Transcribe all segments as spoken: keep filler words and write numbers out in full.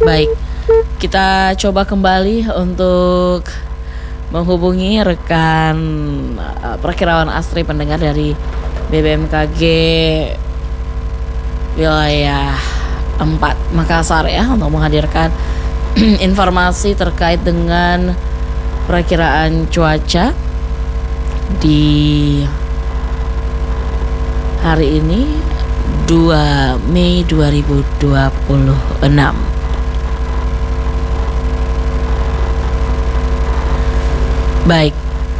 Baik, kita coba kembali untuk menghubungi rekan uh, Perkirawan Astri pendengar dari B B M K G wilayah empat Makassar ya, untuk menghadirkan informasi terkait dengan perakiraan cuaca di hari ini dua Mei dua ribu dua puluh enam. Baik,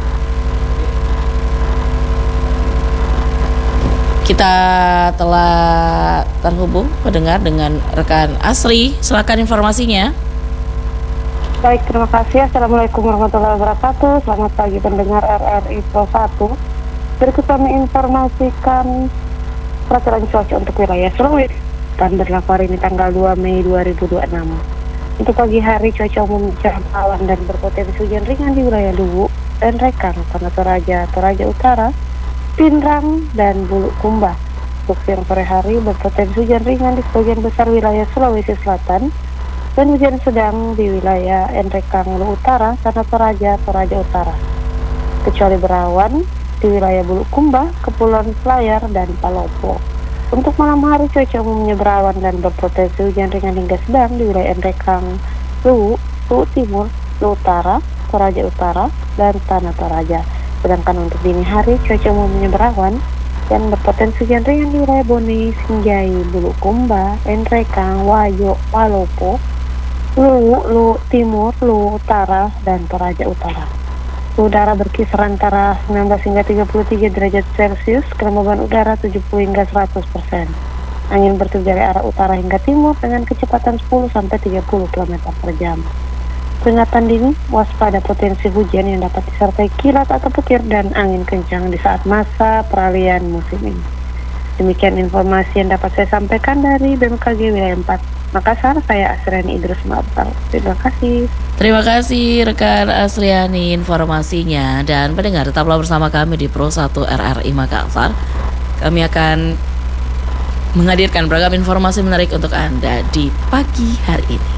kita telah terhubung mendengar dengan rekan Asri. Silakan informasinya. Baik, terima kasih. Assalamualaikum warahmatullahi wabarakatuh. Selamat pagi pendengar R R I Pro satu. Berikut kami informasikan peraturan cuaca untuk wilayah Sulawesi dan berlaku hari ini tanggal dua Mei dua ribu dua puluh enam. Untuk pagi hari cuaca umum cerah awan dan berpotensi hujan ringan di wilayah Luwu dan Rekang, Tanah Toraja, Toraja Utara, Pinrang, dan Bulukumba. Untuk siang sore hari berpotensi hujan ringan di sebagian besar wilayah Sulawesi Selatan dan hujan sedang di wilayah Enrekang, Luwu Utara, Tanah Toraja, Toraja Utara. Kecuali berawan di wilayah Bulukumba, Kepulauan Selayar, dan Palopo. Untuk malam hari cuaca umumnya berawan dan berpotensi hujan ringan hingga sedang di wilayah Enrekang, Luwu, Luwu Timur, Luwu Utara, Toraja Utara, dan Tanah Toraja. Sedangkan untuk dini hari cuaca umumnya berawan dan berpotensi hujan ringan di wilayah Bone, Sinjai, Bulukumba, Enrekang, Wajo, Palopo, Luwu, Luwu Timur, Luwu Utara, dan Toraja Utara. Udara berkisar antara sembilan belas hingga tiga puluh tiga derajat Celcius, kelembaban udara tujuh puluh hingga seratus persen. Angin bertiup dari arah utara hingga timur dengan kecepatan sepuluh sampai tiga puluh kilometer per jam. Peringatan dini, waspada potensi hujan yang dapat disertai kilat atau petir dan angin kencang di saat masa peralihan musim ini. Demikian informasi yang dapat saya sampaikan dari B M K G wilayah empat Makassar. Saya Asriani Idrus Mabtal. Terima kasih. Terima kasih rekan Asriani informasinya, dan pendengar tetaplah bersama kami di Pro satu R R I Makassar. Kami akan menghadirkan beragam informasi menarik untuk Anda di pagi hari ini.